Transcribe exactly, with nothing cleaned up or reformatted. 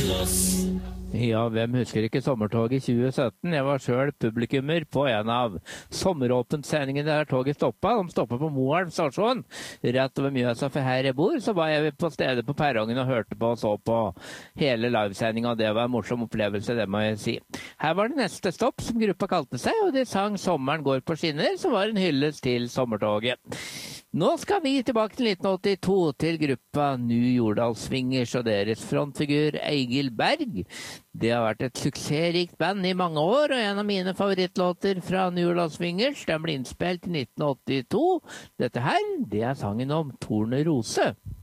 Ja, hvem husker ikke sommertoget i tjue sytten? Jeg var selv publikummer på en av sommeråpent-sendingene der toget stoppet. De stoppet på Moelv stasjon, rett over Mjøsa, for her jeg bor. Så var jeg på stedet på perrongen og hørte på og så på hele livesendingen, og det var en morsom opplevelse, det må jeg si. Her var det neste stopp som gruppa kalte seg, og de sang «Sommeren går på skinner», som var en hyllest til sommertoget. Nå skal vi tilbake til nitten åttito, til gruppa New Jordal Swingers og deres frontfigur Egil Berg. Det har vært et suksessrikt band i mange år, og en av mine favorittlåter fra New Jordal Swingers, den ble innspilt i nitten åttito. Dette her, det er sangen om Tornerose.